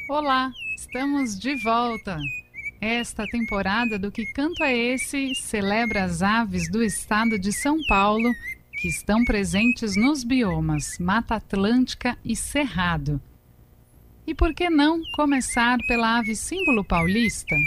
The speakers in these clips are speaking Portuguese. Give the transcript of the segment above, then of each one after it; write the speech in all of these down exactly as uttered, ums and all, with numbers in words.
Olá, estamos de volta. Esta temporada do Que Canto é Esse celebra as aves do estado de São Paulo que estão presentes nos biomas Mata Atlântica e Cerrado. E por que não começar pela ave símbolo paulista?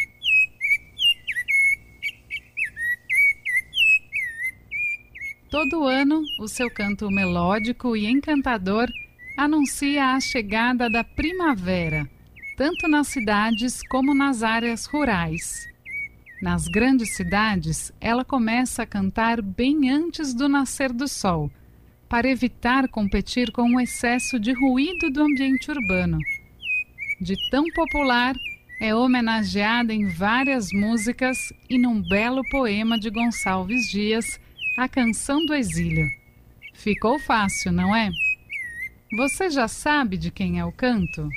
Todo ano, o seu canto melódico e encantador anuncia a chegada da primavera, tanto nas cidades como nas áreas rurais. Nas grandes cidades, ela começa a cantar bem antes do nascer do sol, para evitar competir com o excesso de ruído do ambiente urbano. De tão popular, é homenageada em várias músicas e num belo poema de Gonçalves Dias, A Canção do Exílio. Ficou fácil, não é? Você já sabe de quem é o canto?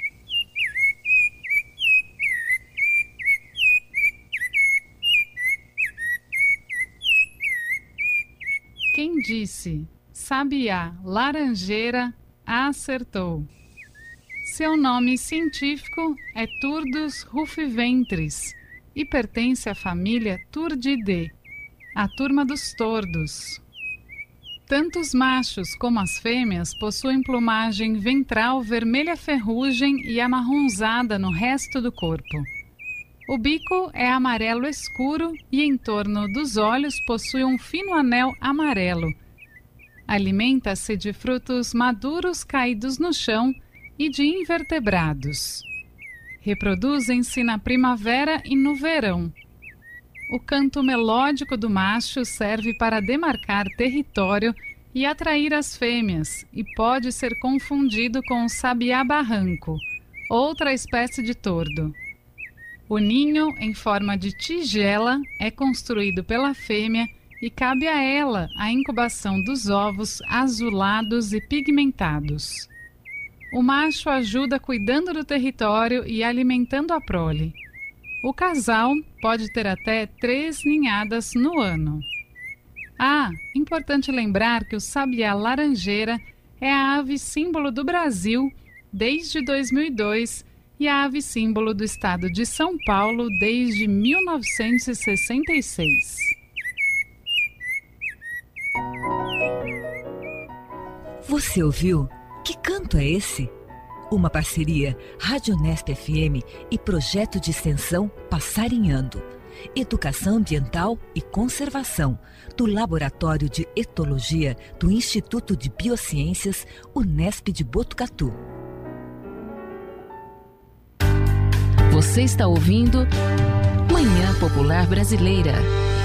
Quem disse sabiá laranjeira acertou. Seu nome científico é Turdus rufiventris e pertence à família Turdidae, a turma dos tordos. Tanto os machos como as fêmeas possuem plumagem ventral vermelha ferrugem e amarronzada no resto do corpo. O bico é amarelo escuro e em torno dos olhos possui um fino anel amarelo. Alimenta-se de frutos maduros caídos no chão e de invertebrados. Reproduzem-se na primavera e no verão. O canto melódico do macho serve para demarcar território e atrair as fêmeas e pode ser confundido com o sabiá barranco, outra espécie de tordo. O ninho, em forma de tigela, é construído pela fêmea e cabe a ela a incubação dos ovos azulados e pigmentados. O macho ajuda cuidando do território e alimentando a prole. O casal pode ter até três ninhadas no ano. Ah, importante lembrar que o sabiá laranjeira é a ave símbolo do Brasil desde dois mil e dois e a ave símbolo do estado de São Paulo desde mil novecentos e sessenta e seis. Você ouviu? Que canto é esse? Uma parceria Rádio Unesp F M e projeto de extensão Passarinhando. Educação Ambiental e Conservação, do Laboratório de Etologia do Instituto de Biociências Unesp de Botucatu. Você está ouvindo Manhã Popular Brasileira.